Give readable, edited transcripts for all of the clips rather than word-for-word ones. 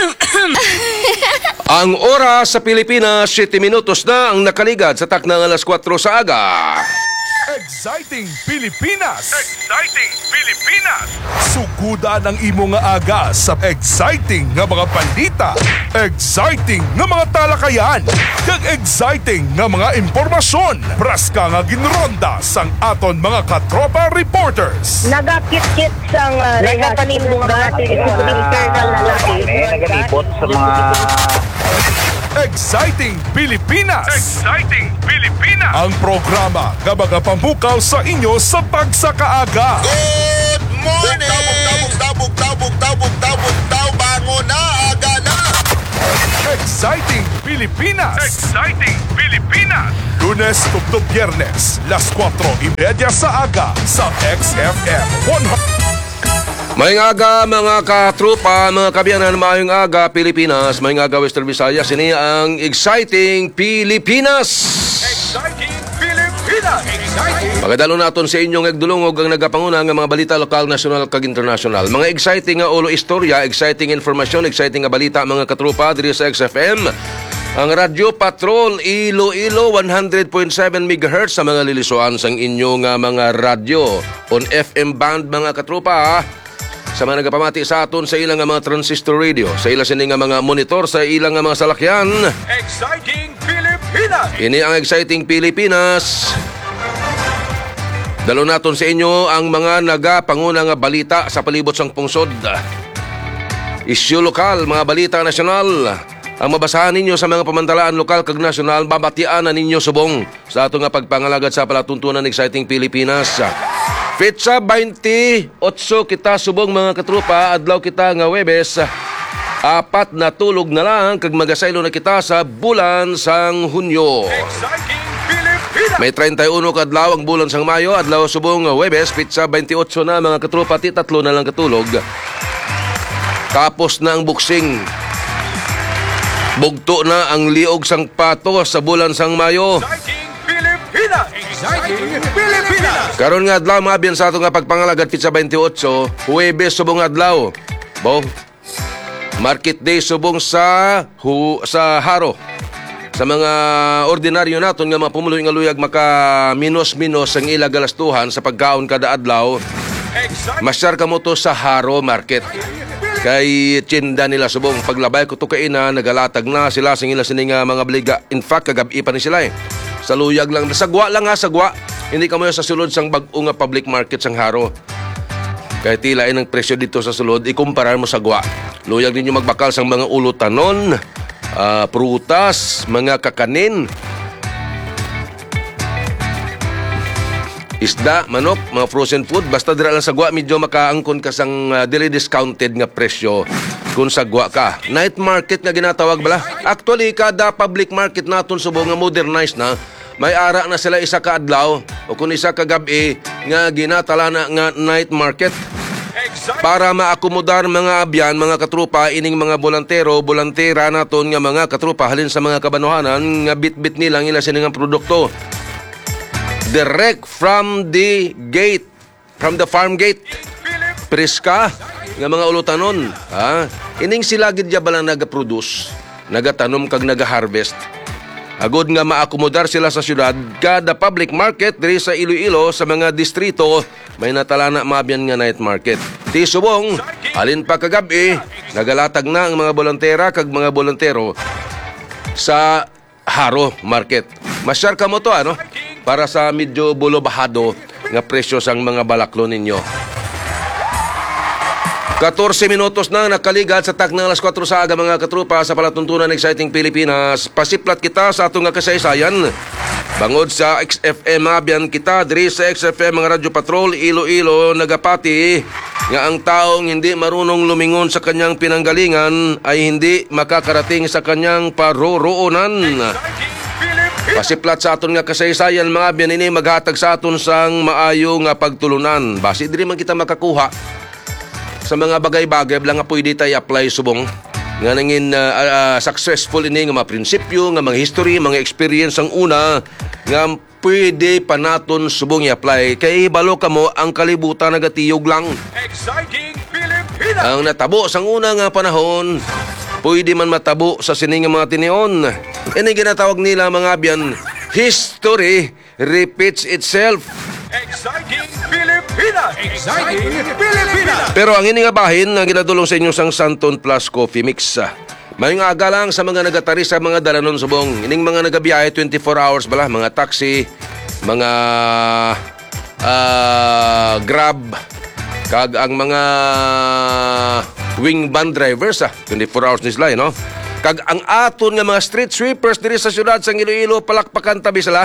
Ang oras sa Pilipinas, 7 minutos na ang nakaligad sa taknang alas 4 sa aga. Exciting Pilipinas! Exciting Pilipinas! Suguda ng imo nga aga sa exciting nga mga balita, exciting nga mga talakayan, kag exciting nga mga impormasyon. Praska nga ginronda sang aton mga katropa reporters. Nagakit-kit sang nagapanimong mga internal lalaki. Nagalipot sa mga... Exciting Pilipinas! Exciting Pilipinas! Ang programa nga magapambukaw sa inyo sa pagsakaaga. Good morning! Tabog, bango na, aga na! Exciting Pilipinas! Exciting Pilipinas! Lunes to Biyernes, las 4:30 sa aga sa XFM 100. Mayong aga mga katrupa, mga kabiyanan, mayong aga Pilipinas, mayong aga Western Visayas. Ini ang Exciting Pilipinas! Exciting Pilipinas! Exciting! Pagkadalo naton sa inyong nagdulungog ang nagapanguna ng mga balita lokal, nasyonal kag international. Mga exciting nga ulo istorya, exciting informasyon, exciting nga balita mga katrupa diri sa XFM. Ang Radyo Patrol Iloilo 100.7 MHz sa mga lilisuan sang inyong mga radyo on FM band mga katrupa. Sa mga nagapamati sa aton sa ilang mga transistor radio, sa ilang sining mga monitor, sa ilang mga salakyan. Exciting Pilipinas! Ini ang Exciting Pilipinas. Dalo naton sa inyo ang mga nagapanguna nga balita sa palibot sang pungsod. Isyu lokal, mga balita nasyonal. Ang mabasahan ninyo sa mga pamantalaan lokal kag nasyonal, babatian na ninyo subong sa ato nga pagpangalagad sa palatuntunan ng Exciting Pilipinas. Petsa 28 kita subong mga katrupa, adlaw kita nga Huwebes. 4 na tulog na lang kag magasaylo na kita sa bulan sang Hunyo. Exciting Pilipinas! May 31 kadlaw ang bulan sang Mayo, adlaw subong nga Huwebes, petsa 28 na mga katrupa, tatlo na lang katulog. Tapos na ang buksing. Bugto na ang liog sang pato sa bulan sang Mayo. Exciting Pilipinas! Exciting Pilipinas! Karon nga adlaw maabiyan sa ato nga pagpangalagad pitsa 28, Huwebes subong adlaw. Bo. Market day subong sa Haro. Sa mga ordinaryo naton nga mga pumuloy nga luyag maka minus ang ila galastuhan sa pagkaon kada adlaw. Masyar kamo to sa Haro Market. Kay tsinda nila subong paglabay ko to kaina nagalatag na sila sing ila sining mga bliga. In fact kagabi pa ni sila Sa luyag lang, sagwa lang sagwa. Hindi ka mo sa sulod sang bag-o nga public market sang Haro. Kahit tilain ang presyo dito sa sulod, ikumparar mo sagwa. Luyag ninyo magbakal sang mga ulutanon, prutas, mga kakanin, isda, manok, mga frozen food. Basta dira lang sagwa, medyo makaangkon ka sang dili discounted nga presyo kung sagwa ka. Night market nga ginatawag bala. Actually, kada public market naton subong nga modernized na. May ara na sila isa ka adlaw o kung isa ka gabi nga ginatala na nga night market. Para maakomodar mga abyan, mga katrupa, ining mga bolantera naton nga mga katrupa halin sa mga kabanuhanan nga bit-bit nilang ila sining produkto. Direct from the gate, from the farm gate. Preska nga mga ulutanon. Ining sila gid bala nagaproduce, nagatanom kag nagaharvest. Agod nga maakomodar sila sa syudad, kada public market diri sa Iloilo sa mga distrito may natala na mabyan nga night market. Ti subong, alin pa kagabi, nagalatag na ang mga bolontera kag mga bolontero sa Haro Market. Masyar ka mo to para sa medyo bulobahado nga presyo sang mga balaklo ninyo. 14 minutos na nakaligat sa taknang alas 4 sa aga mga katrupa sa palatuntunan ng Exciting Pilipinas. Pasiplat kita sa atong nga kasaysayan. Bangod sa XFM abyan kita diri sa XFM mga Radyo Patrol Iloilo nagapati nga ang taong hindi marunong lumingon sa kanyang pinanggalingan ay hindi makakarating sa kanyang paroroonan. Pasiplat sa aton nga kasaysayan mga abyan ini maghatag sa aton sang maayo nga pagtulunan. Basi diri man kita makakuha sa mga bagay-bagay lang nga pwede tayo apply subong nga nangin successful ini nga mga prinsipyo, nga mga history, mga experience ang una nga pwede pa naton subong i-apply. Kay balo ka mo ang kalibutan nagatiyog lang. Exciting Pilipinas! Ang natabo sang una nga panahon, pwede man matabo sa sining mga tinion. Ini ginatawag nila mga abyan, history repeats itself. Exciting Pilipinas! Exciting Pilipinas! Pero ang ini nga bahin na ginadulong sa inyo sang Santon Plus Coffee Mix. May nga aga lang sa mga nagatari sa mga dalanon subong. Ining mga nagabiyahe 24 hours bala, mga taxi, mga Grab, kag ang mga wing van drivers 24 hours ni sila, no? Kag ang aton nga mga street sweepers diri sa syudad sang Iloilo, palakpakan tabi sila.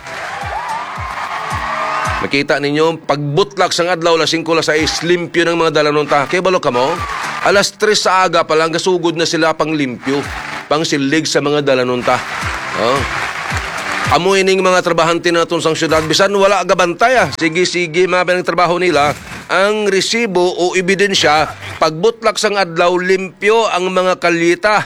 Makita ninyo, pagbutlak sang adlaw, 5-6, limpyo ng mga dalanon ta. Kaya balo ka mo, 3 sa aga pa lang, gasugod na sila pang limpyo, pang silig sa mga dalanon ta. Oh. Amoy ning mga trabahante naton sang syudad, bisan wala gabantay. Sige-sige, mga trabaho nila, ang resibo o ebidensya, pagbutlak sang adlaw, limpyo ang mga kalyeta.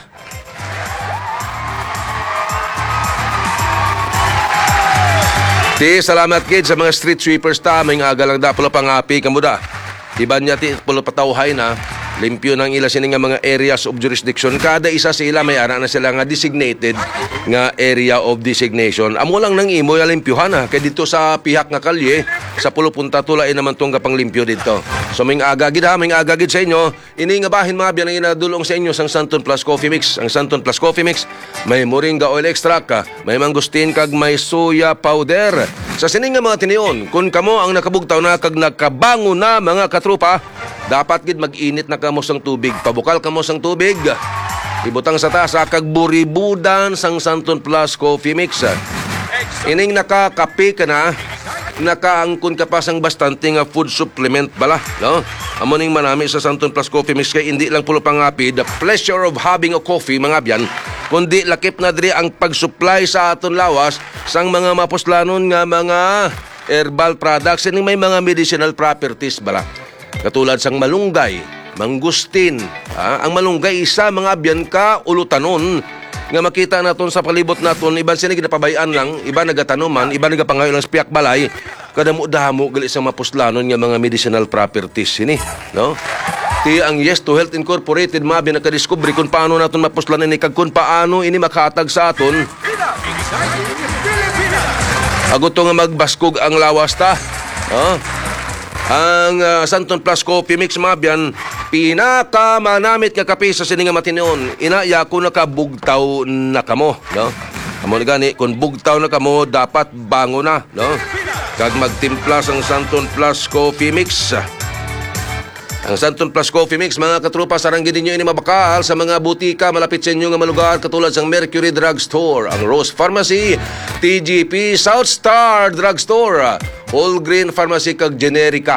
Salamat kid sa mga street sweepers ta, may aga lang da, pulo pangapi kamuda. Iban niya pulo patawhay na, limpyo ng ila sini nga mga areas of jurisdiction. Kada isa sila may ara na sila nga designated nga area of designation. Amo lang nang imo ya limpyuhan kay dito sa pihak nga kalye, sa pulo punta tulay naman tong kapang limpyo dito. So may aga gid sa inyo. Ini nga bahin mga biyan ang inadulong sa inyo sang Santon Plus Coffee Mix. Ang Santon Plus Coffee Mix may moringa oil extract, may mangustin kag may soya powder. Sa sining nga mga tinion, kung kamo ang nakabugtaw na kag nakabango na mga katrupa, dapat gid mag-init na kamo sang tubig. Pabukal kamo sang tubig. Ibutang sa tasa kag buribudan sang Santon Plus Coffee Mix. Ining nakakape ka na, nakaangkon ka pa sang bastante nga food supplement bala, no? Amo ning manami sa Santon Plus Coffee Mix kay hindi lang pulo pangapi the pleasure of having a coffee mga byan, kundi lakip na diri ang pag-supply sa aton lawas sang mga mapuslanon nga mga herbal products ning may mga medicinal properties bala. Katulad sang malunggay, mangustin. Ang malunggay isa mga abyan ka ulutanon nga makita naton sa palibot naton. Iban sila ginapabayaan lang, iba nagatanuman, iba nagapangayo lang sa piyak balay. Kadamo-damo gali sa mapuslanon nga mga medicinal properties ini, no? Ti ang Yes to Health Incorporated mabi nakadiskubre kung paano naton mapuslanon ini kag kung paano ini makatag sa aton. Agot to nga magbaskog ang lawas ta. Ang Santon Plus Coffee Mix mabyan, pinakamanamit nga kape sa sininga matinion. Inaya ko nakabugtaw na kamo, no? Amo ni gani, kung bugtaw na kamo, dapat bango na, no? Kag magtimpla sang Santon Plus Coffee Mix. Ang Santon Plus Coffee Mix, mga katrupa, sarang gid ninyo ini mabakal sa mga butika malapit sa inyo nga malugar katulad sang Mercury Drug Store, ang Rose Pharmacy, TGP, South Star Drug Store, All Green Pharmacy kag Generica.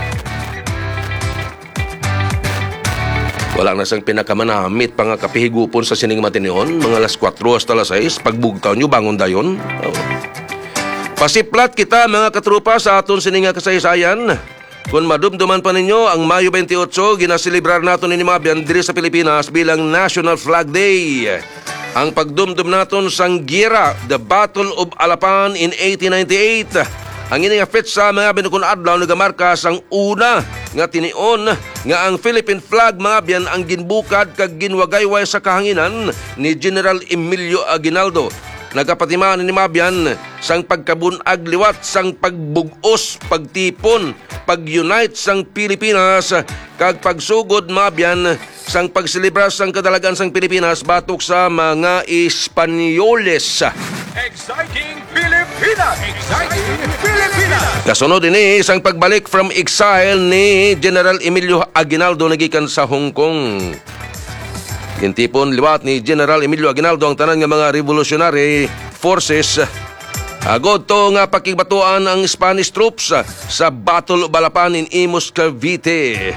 Wala na sang pinakamanamit pang kapihigupon sa sining matinion, mga 4 hasta 6, pagbugtaw nyo bangon dayon. Pasiplat kita mga katrupa sa aton sining kasaysayan. Kung madumduman pa ninyo, ang Mayo 28, ginaselebrar naton ni Mabyan diri sa Pilipinas bilang National Flag Day. Ang pagdumdum naton sang Gira, the Battle of Alapan in 1898. Ang ini nga fetsa mga binukon adlaw nagamarka sang una nga tinion nga ang Philippine flag mga biyan ang ginbukad kag ginwagayway sa kahanginan ni General Emilio Aguinaldo. Nagapatimaan ni Mabyan sang pagkabunag liwat, sang pagbugos, pagtipon, pag-unite sang Pilipinas, kag pagsugod Mabyan sang pagselebrar sang kadalagan sang Pilipinas batok sa mga Espanyoles. Exciting Pilipinas! Exciting Pilipinas! Kasunod ini sang pagbalik from exile ni General Emilio Aguinaldo nagikan sa Hong Kong. Gintipon liwat ni General Emilio Aguinaldo ang tanan nga mga revolutionary forces. Agod to nga pakigbatuan ang Spanish troops sa Battle of Alapan in Imus, Cavite.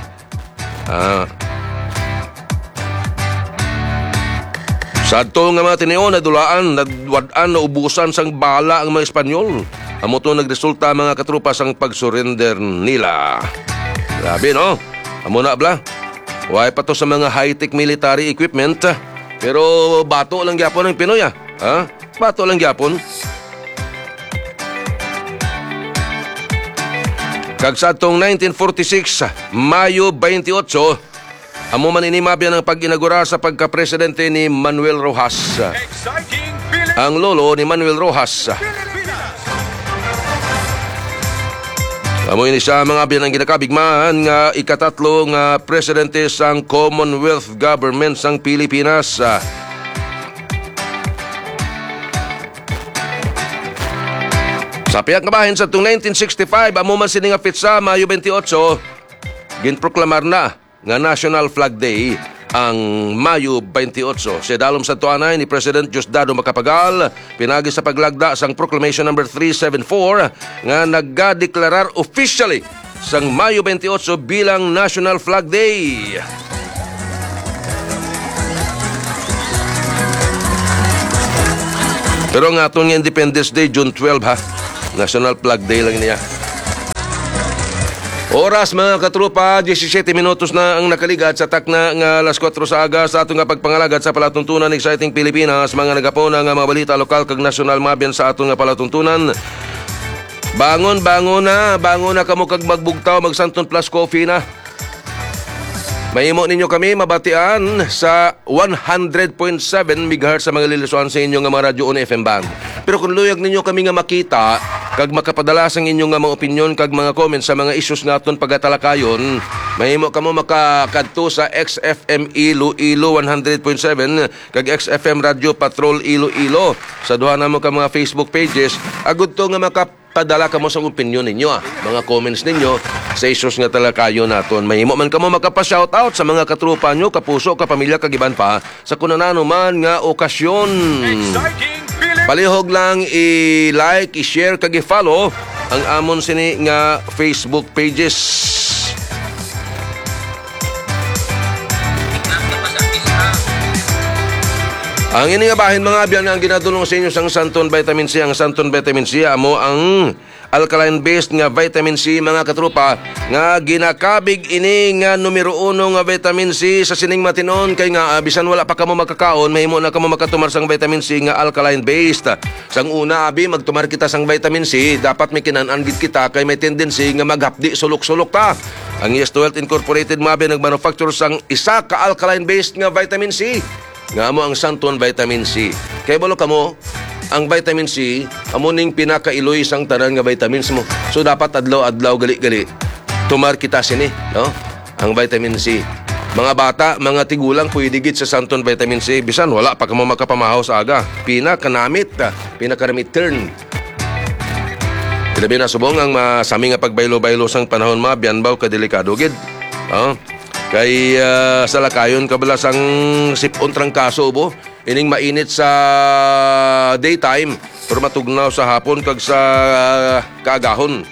Sadto nga mga tinion na dulaan, nagwadaan na ubusan sang bala ang mga Espanyol. Amo to nagresulta mga katrupa sang pagsurrender nila. Grabe no? Amo na bla. Way pa to sa mga high-tech military equipment. Pero bato lang gyapon ang Pinoy Bato lang gyapon. Kag sa atong 1946, Mayo 28, Amo man ini mabyan ang pag-inagura sa pagka-presidente ni Manuel Rojas. Exciting Pilipinas. Ang lolo ni Manuel Rojas. Amo ini siya mga biyan ang ginakabigmaan nga ikatatlo nga presidente sang Commonwealth Government sang Pilipinas. Sa piyak nga bahin sa 1965, amo man sini nga pitsa Mayo 28, ginproklamar na nga National Flag Day ang Mayo 28. Sa dalom sa tuanay ni President Diosdado Macapagal, pinagi sa paglagda sang Proclamation number 374 nga naggadeklarar officially sang Mayo 28 bilang National Flag Day. Pero nga itong Independence Day, June 12 ha. National Flag Day lang niya. Oras mga katrupa, 17 minutos na ang nakaligat sa takna nga alas 4 sa aga sa atong nga pagpangalagat sa palatuntunan ng Exciting Pilipinas. Mga nagapuna nga mga balita lokal kag nasyonal mabyan sa atong nga palatuntunan. Bangon na kamo kag magbugtaw magsanton plus coffee na. Mahimo ninyo kami mabatian sa 100.7 MHz sa mga lilisuan sa inyo nga mga radyo on FM band. Pero kung luyag ninyo kami nga makita kag makapadala sang inyong nga mga opinion kag mga comments sa mga issues naton pagatalakayon, mahimo kamo makakadto sa XFM Iloilo 100.7 kag XFM Radio Patrol Iloilo. Sa duha namo ka mga Facebook pages, agud to nga makapadala kamo sa opinion ninyo mga comments ninyo sa issues nga talakayon naton. Mahimo man kamo makapa-shoutout sa mga katrupa nyo, kapuso, kapamilya, kagiban pa sa kunanano man nga okasyon. Exciting Pilipinas. Palihog lang i-like, i-share, kag i-follow ang amon sini nga Facebook pages. Ang ini nga bahin mga biyan nga ang ginadulong sa inyo sang Santon Vitamin C. Ang Santon Vitamin C amo ang alkaline-based nga vitamin C mga katrupa nga ginakabig ini nga numero 1 nga vitamin C sa sining matinon kay nga bisan wala pa kamo makakaon mahimo na kamo makatumar sang vitamin C nga alkaline-based. Sang una abi magtumar kita sang vitamin C dapat may kinan-an gid kita kay may tendency nga maghapdi sulok-sulok ta. Ang Yes to Health Incorporated mabi nagmanufacture sang isa ka alkaline-based nga vitamin C nga amo ang Santon Vitamin C. Kay balo kamo ang vitamin C amo ning pinakailoy sang tanan nga vitamins mo. So dapat adlaw-adlaw gali-gali tumar kita sini, no? Ang vitamin C. Mga bata, mga tigulang pwede gid sa Santon Vitamin C bisan wala pa kamo makapamahaw sa aga. Pinakanamit, pinaka-return. Ilabi na subong ang masami nga pagbaylo-baylo sang panahon mabyan baw kadelikado gid. Kay sa lakayon kabalas ang sipon trangkaso bo ining mainit sa daytime pero matugnaw sa hapon kag sa kaagahon.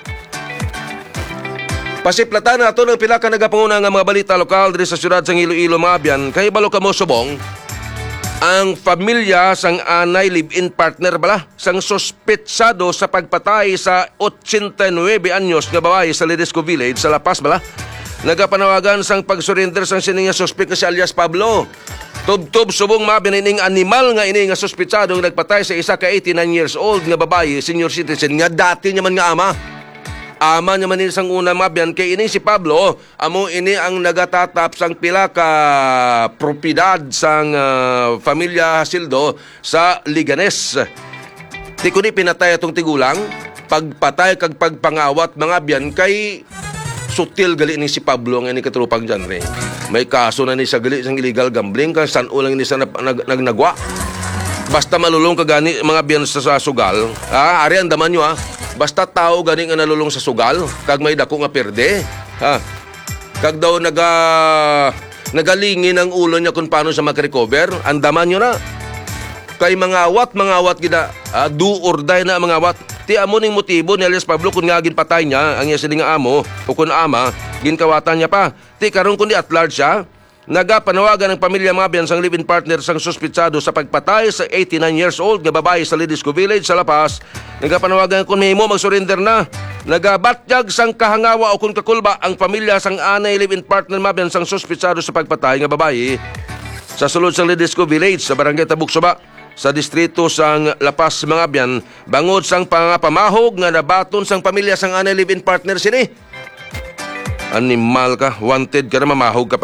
Pasiplatan nato ng pila ka nagapanguna nga mga balita lokal diri sa syudad sang Iloilo mabyan kay balo kamo subong ang pamilya sang anay live-in partner bala sang sospetsado sa pagpatay sa 89 anyos nga babae sa Ledesco Village sa La Paz bala. Nagapanawagan sang pag-surrender sang sining nga suspek si alias Pablo. Tub-tub subong mabinining animal nga ini nga suspetsado nga nagpatay sa isa ka 89 years old nga babae, senior citizen nga dati niya man nga ama. Ama niya man sang una mabyan kay ini si Pablo, amo ini ang nagatatap sang pila ka propiedad sang pamilya Hasildo sa Liganes. Di kundi pinatay atong tigulang, pagpatay kag pagpangawat mga biyan kay sutil gali ni si Pablo nga ni katrupang dyan rin. May kaso na ni sa gali sang illegal gambling kang san ulang ni sa nagnagwa. Basta malulong ka gani mga biyan sa sugal. Ari andaman nyo Basta tao gani nga nalulong sa sugal kag may dako nga perde. Kag daw nagalingin ang ulo niya kung paano siya mag-recover. Andaman nyo na. Kay mangawat gina. Do or die na mangawat. Ti amo ning motibo ni alias Pablo kung nga ginpatay niya ang iya siling amo o kung ama ginkawatan niya pa. Ti karon kundi at large siya nagapanawagan ng pamilya mabiyan sang live-in partner sang suspitsado sa pagpatay sa 89 years old nga babae sa Ledesco Village sa La Paz. Nagapanawagan kung mahimo mag-surrender na. Nagabatyag sang kahangawa o kung kakulba ang pamilya sang anay live-in partner mabiyan sang suspitsado sa pagpatay nga babae sa sulod sang Ledesco Village sa barangay Tabuksoba sa distrito sang La Paz mga biyan bangod sang pangapamahog nga nabaton sang pamilya sang anay live-in partner sini. Animal ka, wanted ka na mamahog ka pa.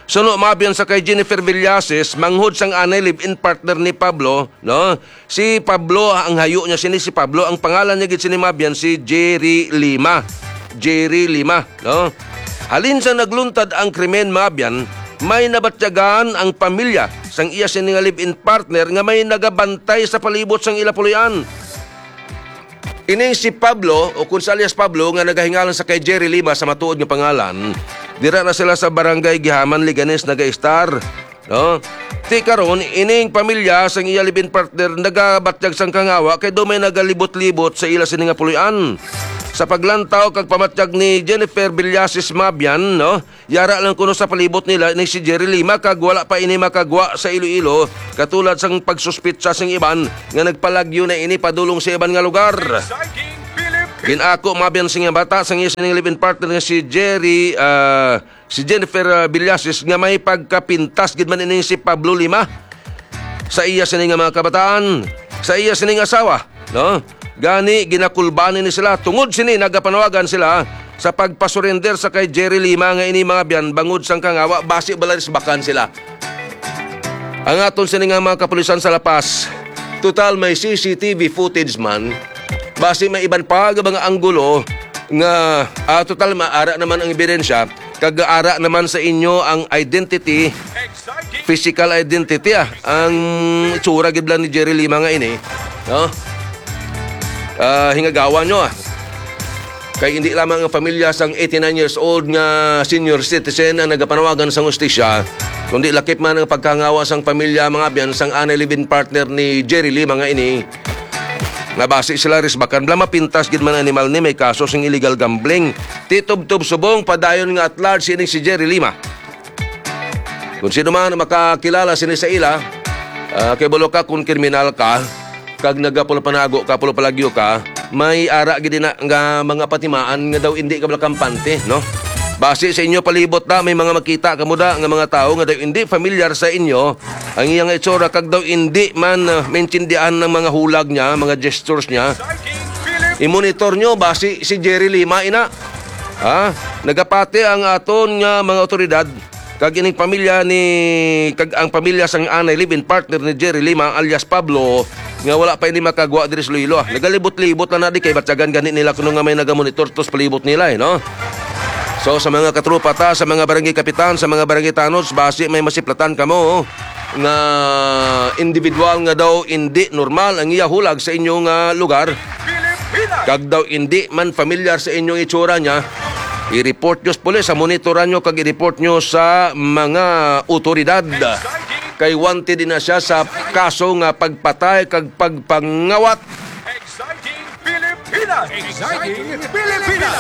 Suno mabiyan sa kay Jennifer Villases, manghud sang anay live-in partner ni Pablo, no? Si Pablo, ang hayo niya sini si Pablo, ang pangalan niya gid sini mabiyan si Jerry Lima. Jerry Lima, no? Halin sa nagluntad ang krimen mabiyan, may nabatyagan ang pamilya sang iya sini nga live-in partner nga may nagabantay sa palibot sang ilapulian. Ining si Pablo, o kung sa alias Pablo, nga nagahingalan sa kay Jerry Lima sa matuod nga pangalan, dira na sila sa barangay Gihaman, Liganes, Naga-Star. No? Ti karon ining pamilya sang iya live-in partner nagabatyag sang kangawa kay do may nagalibot-libot sa ila sini nga pulian. Sa paglantaw kag pamatyag ni Jennifer Villases Mabian, no? Yara lang kuno sa palibot nila ni si Jerry Lima kag wala pa ini makagwa sa Iloilo katulad sang pagsuspitsa sang iban nga nagpalagyo na ini padulong sa iban nga lugar. Exciting Philippines. Ginako mabiyan sing bata sang iya sining live-in partner nga si Jennifer Villases nga may pagkapintas gid man ini si Pablo Lima sa iya sining mga kabataan, sa iya sining asawa, no? Gani ginakulbanin ni sila tungod sini nagapanawagan sila sa pagpasurrender sa kay Jerry Lima nga ini mga biyan bangod sang kangawa basi balaris bakan sila. Ang aton sini nga mga kapulisan sa lapas, total may CCTV footage man. Basi may iban pa mga anggulo nga total maara naman ang ebidensya kag ara naman sa inyo ang identity, Exciting. physical identity ang itsura gid lang ni Jerry Lima nga ini, no? Hingagawan nyo kay hindi lamang ang pamilya sang 89 years old nga senior citizen ang nagapanawagan sang hustisya, kundi lakip man ang pagkangawa sang pamilya mga biyan sang anay live-in partner ni Jerry Lima nga ini. Nabasi sila risbakan bla mapintas gid man animal ni may kaso sing illegal gambling. Titob-tob subong padayon nga at large sining si Jerry Lima. Kung sino man makakilala sini sa ila, kay bulo ka kung kriminal ka, kag nagapulo panago ka, pulo palagyo ka, may ara gid na nga mga patimaan nga daw hindi ka kampante, no? Base sa inyo palibot na may mga makita kamuda nga mga tao nga daw hindi familiar sa inyo ang iyang itsura kag daw hindi man maintindihan ng mga hulag niya, mga gestures niya. Exciting Philippines. I-monitor nyo base si Jerry Lima ina. Nagapati ang aton nga mga otoridad kag ining pamilya ni kag ang pamilya sang anay live-in partner ni Jerry Lima alias Pablo nga wala pa ini makagwa diri sa Iloilo. Nagalibot-libot na di kay batyagan gani nila kuno nga may nagamonitor tos palibot nila no. So sa mga katrupa ta, sa mga barangay kapitan, sa mga barangay tanods, base may masiplatan kamo nga individual nga daw hindi normal ang iya hulag sa inyong lugar. Pilipinas. Kag daw hindi man familiar sa inyong itsura niya, i-report nyo sa pulis, monitoran nyo kag i-report nyo sa mga otoridad. Kay wanted din na siya sa kaso nga pagpatay kag pagpangawat. Exciting Pilipinas. Exciting Pilipinas.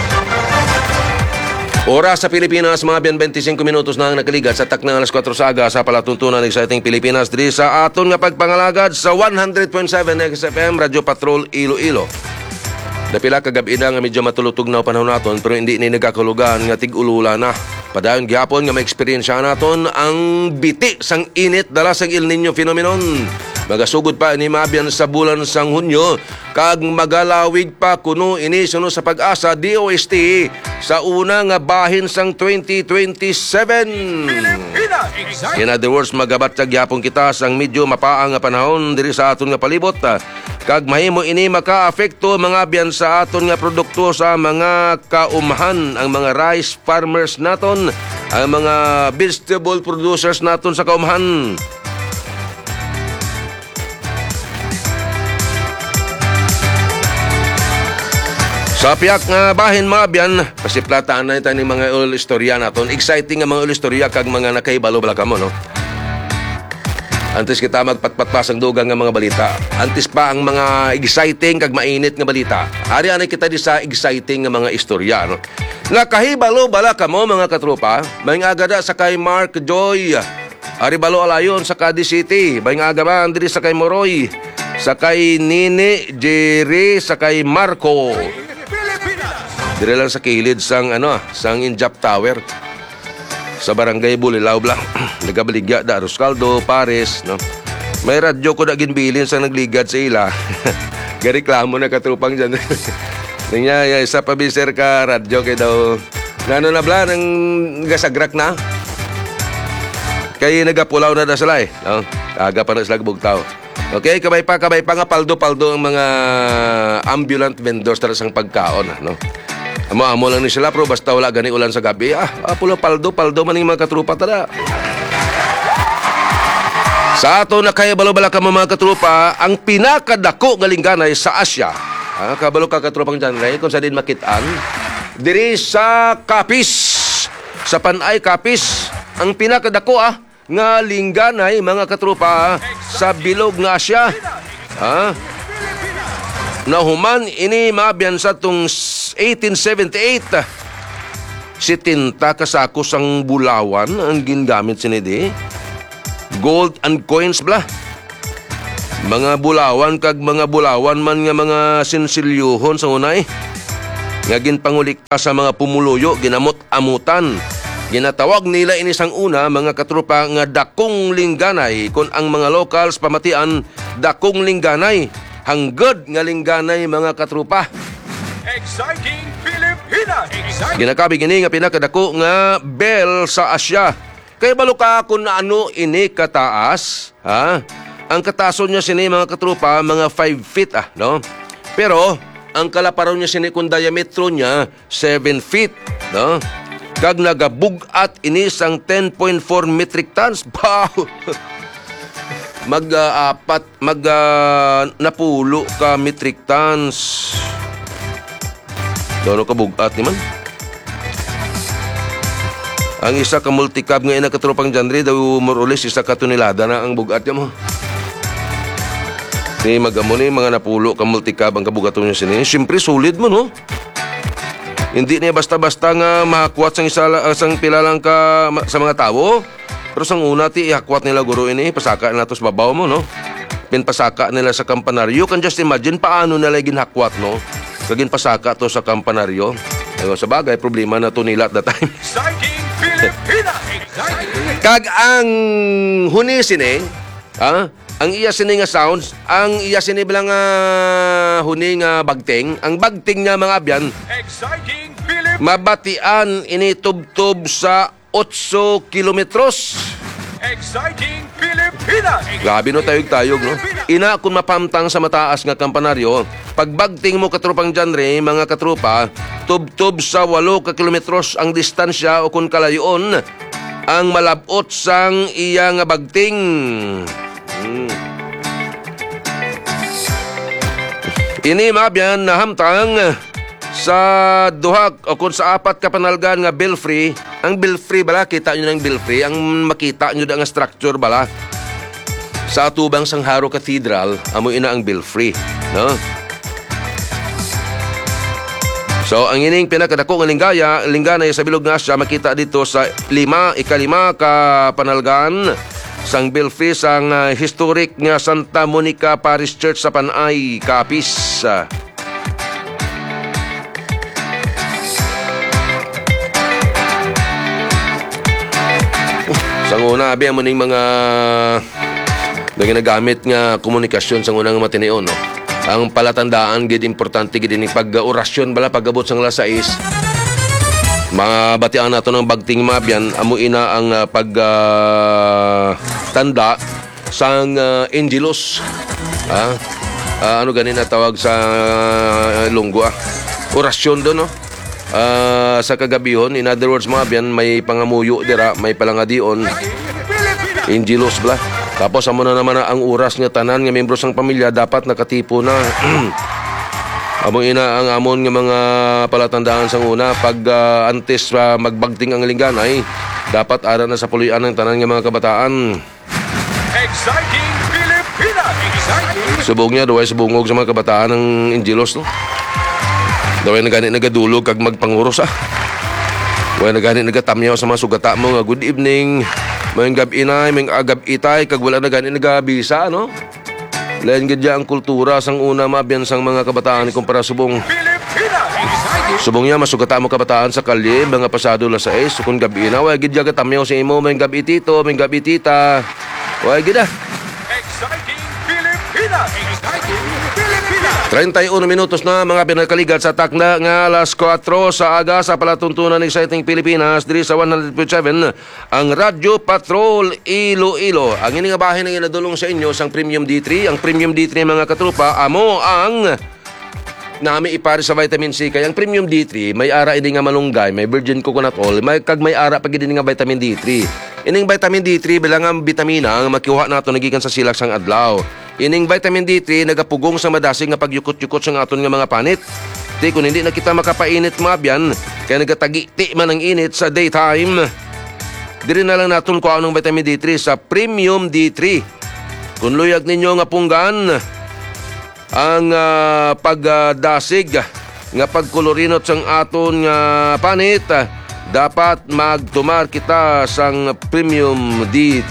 Oras sa Pilipinas, mga biyan 25 minutos na ang nakaligat sa taknang alas 4 sa aga sa palatuntunan ng Exciting Pilipinas diri sa aton nga pagpangalagad sa 100.7 XFM Radyo Patrol Iloilo. Napila kagabi na nga medyo matulutog na panahon naton pero hindi ni nagkakulugan nga tig-ulula na. Padayon gyapon nga ma-experience naton ang biti sang init dala sang El Nino phenomenon. Magasugod pa ni mabiyan sa bulan sang Hunyo kag magalawig pa kuno ini suno sa Pag-asa DOST sa una nga bahin sang 2027. In other words, magabatyag gyapon kita sang medyo mapaang nga panahon diri sa aton nga palibot. Kag mahimo ini maka-apekto mga biyan sa aton nga produkto sa mga kaumahan, ang mga rice farmers naton, ang mga vegetable producers naton sa kaumahan. Sa piyak nga bahin mga biyan, pasiplataan na ito ng mga ulo istorya naton. Exciting nga mga ulo istorya kag mga nakaibalo bala kamo, no? Antes kita magpatpatpasang dugang nga mga balita. Antes pa ang mga exciting kag mainit nga balita. Ari anay kita di sa exciting nga mga istorya, no? Nakahibalo bala kamo mga katropa, may agada sa kay Mark Joy. Ari balo alayon sa Cadiz City, may agaman diri sa kay Moroy, sa kay Nini, Jerry, sa kay Marco. Dire lang sa kilid sang sang Injap Tower sa barangay Bulilaw blang. Nagabaligya da Roscaldo, Pares, no. May radyo ko da ginbilin sa nagligad sa ila. Gareklamo na katrupang diyan. Niya sa pabiser ka radyo kay daw. Nano na bla nang gasagrak na. Kay nagapulaw na sila eh. No? Aga pa na sila bugtaw. Okay, kabay pa nga paldo-paldo ang mga ambulant vendors tara sang pagkaon. No? Amo lang ni sila, pero basta wala gani ulan sa gabi. Pulo paldo man yung mga katrupa tara. Sa ato na kaya balo-bala ka mga katrupa, ang pinakadako nga lingganay sa Asya. Kabalo ka katrupang dyan, kung sa din makitaan, diri sa Capiz, sa Panay Capiz, ang pinakadako nga lingganay mga katrupa sa bilog nga Asya. Nahuman ini mabiyan sa tong 1878. 70 kasakos ang bulawan ang gingamit sinidi. Gold and coins bla. Mga bulawan kag mga bulawan man nga mga sinsilyuhon sa unay. Nga ginpangulikta sa mga pumuluyo, ginamot-amutan. Ginatawag nila inisang una mga katrupa nga dakong lingganay, kun ang mga locals pamatian dakong lingganay. Hanggod nga lingganay mga katrupa. Exciting Pilipinas! Exciting! Ginakabi gini nga pinakadako nga bell sa Asya. Kaya balo ka kung ano ini kataas, Ang katason niya sini mga katrupa, mga 5 feet, no? Pero, ang kalaparon niya sini kung diametro niya, 7 feet, no? Kag nagabugat ini sang 10.4 metric tons. Wow! Napulo ka metric tons. Doon ka bugat ni man. Ang isa ka multicab nga ina katropang genre daw more or less isa ka tonelada na ang bugat niya mo. Ni magamo ni mga napulo ka multicab ang kabugaton niya sini. Siyempre solid mo no. Hindi niya basta-basta nga mahakwat sang pila lang ka sa mga tao. Pero sang una ti ihakwat nila guro ini, pasaka na to sa babaw mo no. Pinpasaka nila sa kampanaryo. Can just imagine paano nila ginhakwat no. Kagin pasaka to sa kampanaryo. Sa bagay problema na to nila at that time. Exciting Pilipinas! Exciting! Kag ang huni sini, ang iya sini nga sounds, ang iya sini bilang huni nga bagting, ang bagting nga mga abyan, Exciting Pilipinas! mabatian ini tubtob sa 8 kilometros. Exciting Pilipinas! Grabe no tayog-tayog no. Ina kung mapamtang sa mataas nga kampanaryo, pagbagting mo katropang genre, mga katrupa, tubtob sa 8 ka kilometros ang distansya o kung kalayon ang malabot sang iya nga bagting. Ini mabyan na hamtang sa duha o kung sa 4 ka panalgan nga belfry. Ang belfry bala, kita nyo ng belfry, ang makita nyo nga structure bala sa atubang Sangharo Cathedral, amo ina ang belfry, no? So ang ining pinakadako nga lingganay sa bilog nga Asya makita dito sa ikalima ka panalgan sang belfry sang historic nga Santa Monica Parish Church sa Panay Capiz. Sang una, abi mo ning mga ginagamit nga komunikasyon sang unang matinion, no? Ang palatandaan, gid importante gid ning pag-orasyon bala pagabot sang alas 6. Mabatian nato ng bagting mabyan, amo ina ang tanda sang Angelos. Ano ganin na tawag sa lunggo, orasyon do, no? Sa kagabihon, in other words mabyan, may pangamuyo dira, may palangadion, Angelos bala. Tapos amo na naman ang oras nga tanan nga membro sang pamilya dapat nakatipo na. Amo ina ang amon nga mga palatandaan sang una pag antes magbagting ang lingganay, dapat ara na sa pulian ng tanan nga mga kabataan. Exciting Pilipinas! Exciting! Subong niya duway subungog sa mga kabataan ng Angelos, no? Duway na gani nagadulog kag magpanguros Duway na gani nagatamyaw sa mga sugata mo nga good evening. May gabi inay, may agab itay, kag wala na gani nagabisa, no? Lain gadya ang kultura sang una mabyan sang mga kabataan kumpara subong. Pilipinas! Exciting! Subong niya masugata mo kabataan sa kalye, mga pasado la 6, kung gabi na, way gadya katamyaw sa imo, may gabi tito, may gabi tita. Way gida. Exciting Pilipinas! Exciting Pilipinas! 31 minutos na mga pinakaligat sa takna nga alas 4 sa aga sa palatuntunan ng Exciting Pilipinas diri sa 100.7 ang Radyo Patrol Iloilo. Ang ini nga bahin nga inadulong sa inyo sang Premium D3. Ang Premium D3 mga katrupa amo ang nami ipari sa vitamin C kay ang Premium D3 may ara ini nga malunggay, may virgin coconut oil, may ara pag ini nga vitamin D3. Ining vitamin D3 bilang ang bitamina ang makiuha nato nagikan sa silak sang adlaw. Ining vitamin D3 nagapugong sa madasig nga pagyukot-yukot sa aton nga mga panit. Ti kung hindi na kita makapainit mabyan, kaya nagatagi-ti man ang init sa daytime. Diri na lang naton ko anong vitamin D3 sa Premium D3. Kung luyag ninyo nga punggan ang pagdasig nga pagkolorinot sang aton nga panit, dapat magtumar kita sang Premium D3.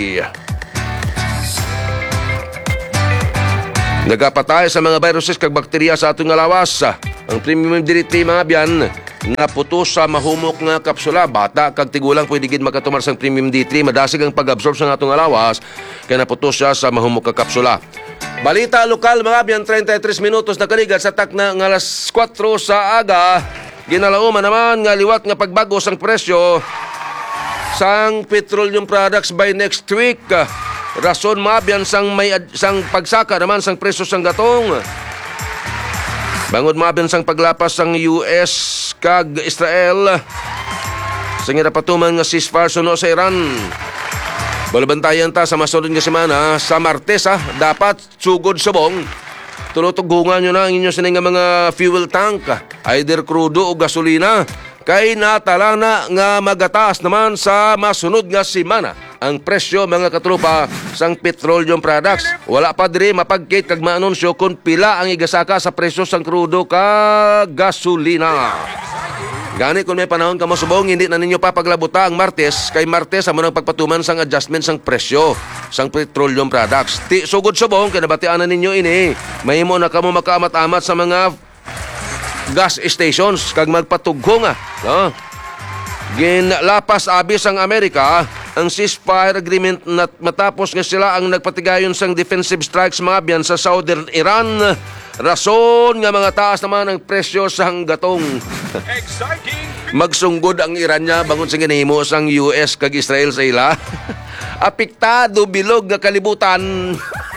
Nagapatay sa mga viruses kag bakterya sa atong nga lawas. Ang Premium D3 mga biyan naputos sa mahumok nga kapsula. Bata kag tigulang pwede gid makatumar sang Premium D3. Madasig ang pag-absorb sa atong nga lawas kaya naputos siya sa mahumok nga kapsula. Balita lokal mga biyan, 33 minutos na kaligat sa takna nga alas 4 sa aga. Ginalauman naman nga liwat nga pagbago sang presyo sang petroleum products by next week. Rason mabyan sang pagsaka naman sang presyo sang gatong. Bangod mabyan sang paglapas sang US kag Israel sang irapatuman nga ceasefire suno sa Iran. Balabantayan ta sa masunod nga semana sa Martes dapat sugod subong. Tulotugungan nyo na ang inyo sining nga mga fuel tank, either crudo o gasolina. Kay natalana nga magataas naman sa masunod nga semana ang presyo mga katrupa sang petroleum products. Wala pa diri mapagkit kag maanunsyo kung pila ang igasaka sa presyo sang crudo kag gasolina. Gani kung may panahon ka masubong, hindi na ninyo papaglabuta ang Martes. Kay Martes amo nang pagpatuman sang adjustment sang presyo sang petroleum products. Ti sugod subong kay nabatian na ninyo ini. Mahimo na kamo makaamat-amat sa mga gas stations kag magpatugho nga. No? Ginlapas abis ang Amerika ang ceasefire agreement na matapos nga sila ang nagpatigayon sang defensive strikes mga biyan sa southern Iran. Rason nga mga taas naman ang presyo sang gatong. Magsunggod ang Iran niya bangon sa ginahimo sang US kag Israel sa ila. Apektado bilog nga kalibutan.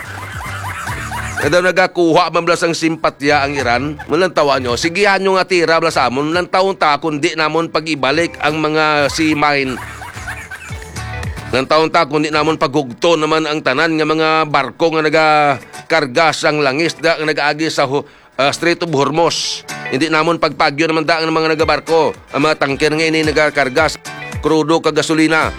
Daw nagakuha man blas ang simpatya ang Iran. Mulang tawa nyo, sigihan nyo nga tira blas amon. Mulang taon ta kundi namon pag-ibalik ang mga sea mine. Mulang taon ta kundi namon paghugto naman ang tanan nga mga barko nga nagakarga sang langis nga nagaagi sa Strait of Hormuz. Hindi namon pagpagyo naman da ang mga nagabarko. Ang mga tangker nga ini nagakarga sa crudo kag gasolina.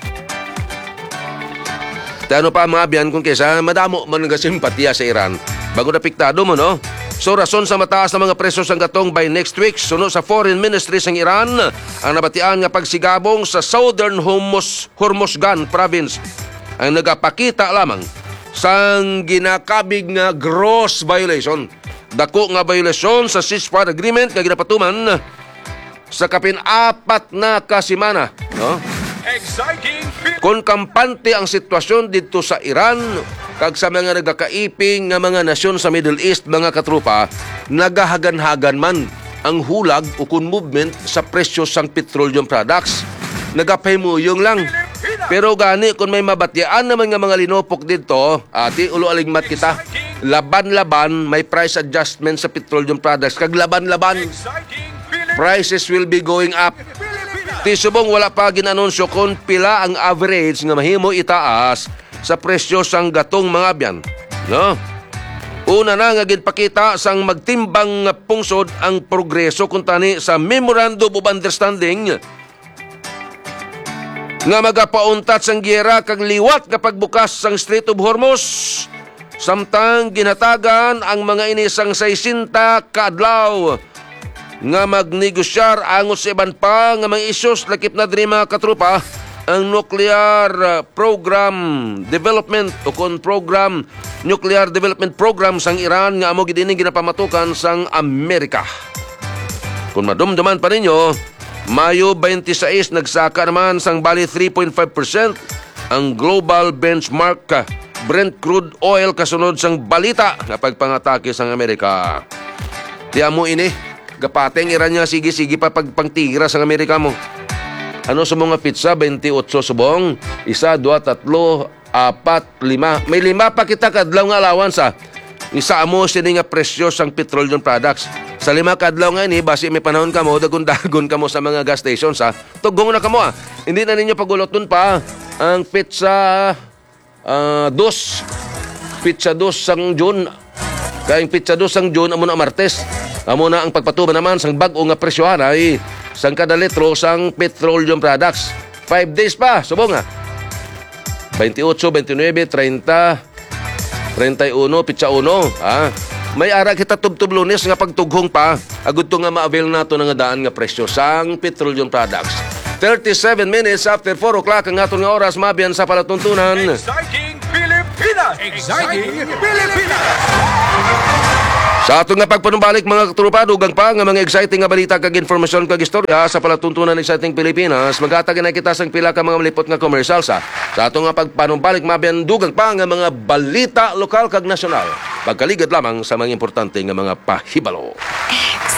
Tano pa mga biyan kung kesa madamo man nga simpatiya sa Iran bago napiktado mo no. So rason sa mataas na mga presyo sang gatong by next week suno sa Foreign Ministry sang Iran ang nabatian nga pagsigabong sa Southern Hormozgan province ang nagapakita lamang sang ginakabig nga gross violation. Dako nga violation sa ceasefire agreement nga ginapatuman sa kapin-apat na kasimana no. Kung kampante ang sitwasyon dito sa Iran kag sa mga nagakaiping nga mga nasyon sa Middle East mga katrupa, nagahagan-hagan man ang hulag o kun movement sa presyo sang petroleum products. Nagapahimuyong lang. Pero gani kung may mabatyaan naman nga mga linopok dito, ati ulo aligmat kita. Laban-laban may price adjustment sa petroleum products kag laban-laban prices will be going up. Tisubong wala pa ginanunsyo kung pila ang average nga mahimo itaas sa presyo sang gatong mga biyan. No? Una na nga ginpakita sang magtimbang pungsod ang progreso kung tani sa Memorandum of Understanding nga magapauntat sang giyera kag liwat nga pagbukas sang Strait of Hormuz. Samtang ginatagan ang mga inisang 60 kaadlaw nga magnegosyar angot sa iban pa nga mga issues lakip na diri mga katrupa ang nuclear program development o kon nuclear development program sang Iran nga amo gid ini ginapamatukan sang Amerika. Kung madumduman pa ninyo, Mayo 26 nagsaka naman sang bali 3.5% ang global benchmark Brent crude oil kasunod sang balita nga pagpangatake sang Amerika. Tiya mo ini, gapateng Iran niya sige-sige pa pagpangtigra sang Amerika mo. Ano sa mga pizza? 28 subong. 1, 2, 3, 4, 5. May 5 pa kita kadlaw nga allowance Isa mo sini nga presyo sang petroleum products. Sa 5 kadlaw nga ini, basi may panahon ka mo, dagon-dagon ka mo sa mga gas stations Tugong na ka mo Hindi na ninyo paguloton pa ang pizza 2. Pizza 2 sang June. Kaya yung pizza 2 sang June, amo na Martes. Amo na ang pagpatuba naman sang bag-o nga presyohan ay sang kada litro sang petroleum products. 5 days pa, subong 28, 29, 30, 31, pizza 1. May ara kita tubtub Lunes nga pagtughong pa. Agud to nga ma-avail nato nga daan nga presyo sang petroleum products. 37 minutes after 4 o'clock ang aton nga oras, mabiyan sa palatuntunan. Exciting Pilipinas! Exciting Pilipinas! Sa ato nga pagpanumbalik mga katrupa, dugang pa nga mga exciting nga balita kag informasyon kag istorya sa palatuntunan ng Exciting Pilipinas. Maghatag na kita sang pila ka mga malipot nga commercial sa ato nga pagpanumbalik mabiyan dugang pa nga mga balita lokal kag nasyonal. Pagkaligad lamang sa mga importante nga mga pahibalo.